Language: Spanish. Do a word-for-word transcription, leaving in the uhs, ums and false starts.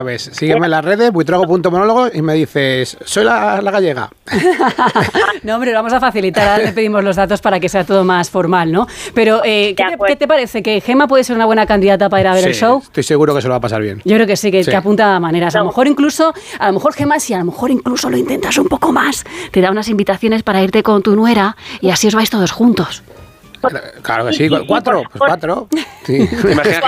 Pues sígueme en las redes, buitrago punto monólogo, y me dices, soy la, la gallega. No, hombre, vamos a facilitar, ahora le pedimos los datos para que sea todo más formal, ¿no? Pero, eh, ¿qué, te, ¿qué te parece? ¿Que Gemma puede ser una buena candidata para ir a ver sí, el show? Estoy seguro que se lo va a pasar bien. Yo creo que sí, que, sí. que apunta a maneras. A lo mejor incluso, a lo mejor Gemma, si a lo mejor incluso lo intentas un poco más, te da unas invitaciones para irte con tu nuera y así os vais todos juntos. Claro que sí, cuatro, pues cuatro. Sí. ¿Te imaginas